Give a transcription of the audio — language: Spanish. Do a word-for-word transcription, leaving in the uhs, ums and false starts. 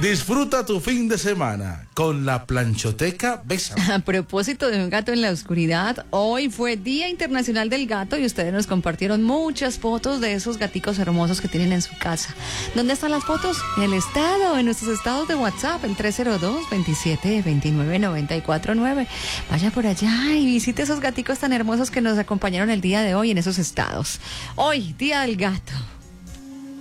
Disfruta tu fin de semana con la Planchoteca Bésame. A propósito de un gato en la oscuridad, hoy fue Día Internacional del Gato y ustedes nos compartieron muchas fotos de esos gaticos hermosos que tienen en su casa. ¿Dónde están las fotos? En el estado, en nuestros estados de WhatsApp, el tres cero dos, veintisiete, veintinueve, noventa y cuatro nueve. Vaya por allá y visite esos gaticos tan hermosos que nos acompañaron el día de hoy en esos estados. Hoy, Día del Gato.